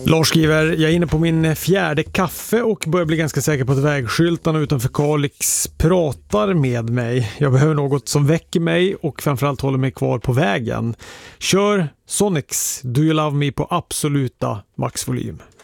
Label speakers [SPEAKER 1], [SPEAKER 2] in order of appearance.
[SPEAKER 1] Lars skriver, jag är inne på min 4:e kaffe och börjar bli ganska säker på att vägskyltarna utanför Kalix pratar med mig. Jag behöver något som väcker mig och framförallt håller mig kvar på vägen. Kör Sonics Do You Love Me på absoluta maxvolym.